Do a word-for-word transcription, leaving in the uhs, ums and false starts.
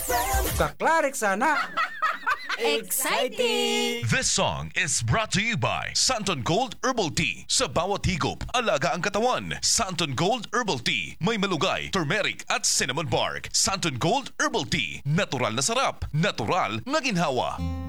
Kaklarik sana. Exciting! This song is brought to you by Santon Gold Herbal Tea. Sa bawat higop, alaga ang katawan. Santon Gold Herbal Tea. May malugay, turmeric at cinnamon bark. Santon Gold Herbal Tea. Natural na sarap. Natural na ginhawa.